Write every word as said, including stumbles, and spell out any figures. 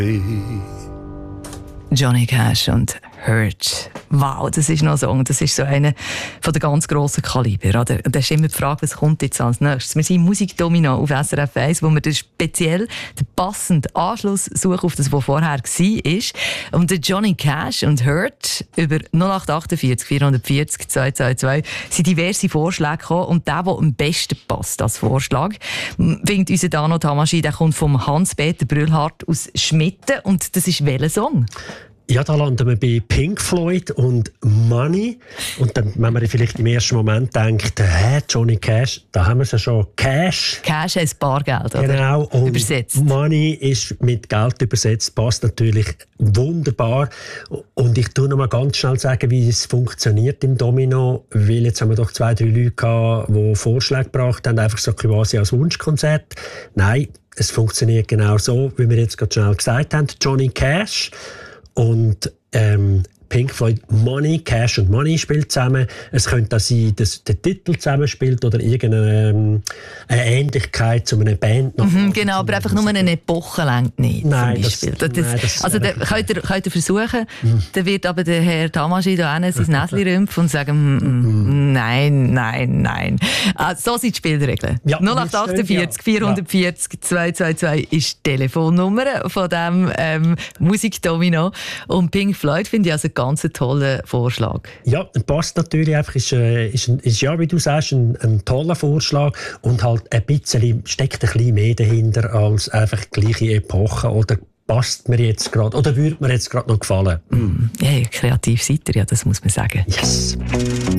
Johnny Cash und Hurt. Wow, das ist noch ein Song. Das ist so einer von der ganz grossen Kaliber. Oder? Da ist immer die Frage, was kommt jetzt als nächstes? Wir sind im Musikdomino auf S R F eins, wo wir den speziell den passenden Anschluss suchen auf das, was vorher war. Und der Johnny Cash und Hurt über null acht acht vier vier vier null zwei zwei zwei sind diverse Vorschläge gekommen. Und der, der am besten passt als Vorschlag, findet unser Dano Tamaschi, der kommt vom Hans-Peter Brühlhardt aus Schmitten. Und das ist welcher Song? Ja, da landen wir bei Pink Floyd und Money. Und dann, wenn man vielleicht im ersten Moment denkt, hä, Johnny Cash, da haben wir es ja schon. Cash. Cash heisst Bargeld, oder? Genau. Und übersetzt. Money ist mit Geld übersetzt, passt natürlich wunderbar. Und ich tue noch mal ganz schnell sagen, wie es funktioniert im Domino. Weil jetzt haben wir doch zwei, drei Leute gehabt, die Vorschläge gebracht haben, einfach so quasi als Wunschkonzert. Nein, es funktioniert genau so, wie wir jetzt gerade schnell gesagt haben. Johnny Cash und ähm, Pink Floyd Money, Cash und Money spielt zusammen. Es könnte auch sein, dass der Titel zusammenspielt oder irgendeine ähm, eine Ähnlichkeit zu einer Band. Mhm, genau, aber einfach nur eine Epoche längt nicht. Nein, das, das, nein, das also da könnt ihr, könnt ihr versuchen, mhm. Dann wird aber der Herr Tamaschi da sein Näschen rümpfen und sagen, mhm. nein, nein, nein. Also, so sind die Spielregeln. Ja, null acht acht vier vier vier vier zwei zwei zwei ist die Telefonnummer von diesem ähm, Musikdomino. Und Pink Floyd finde ich also ganz einen tollen Vorschlag. Ja, passt natürlich einfach. Ist, äh, ist, ist ja, wie du sagst, ein, ein toller Vorschlag und halt ein bisschen, steckt ein bisschen mehr dahinter als einfach die gleiche Epoche oder passt mir jetzt gerade oder würde mir jetzt gerade noch gefallen. Mm, ja, kreativ seid ihr, ja, das muss man sagen. Yes.